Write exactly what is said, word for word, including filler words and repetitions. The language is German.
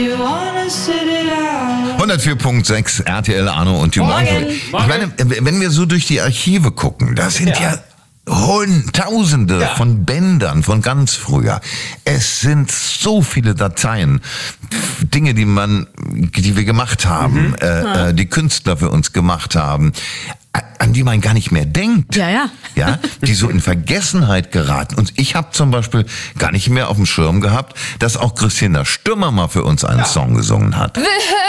hundertvier Komma sechs R T L Arno und die Morgen. Ich meine, wenn wir so durch die Archive gucken, da sind ja, ja Tausende ja. von Bändern von ganz früher. Es sind so viele Dateien, Dinge, die man, die wir gemacht haben, mhm. äh, äh, die Künstler für uns gemacht haben, an die man gar nicht mehr denkt. Ja, ja. Ja, die so in Vergessenheit geraten. Und ich habe zum Beispiel gar nicht mehr auf dem Schirm gehabt, dass auch Christina Stürmer mal für uns einen ja. Song gesungen hat.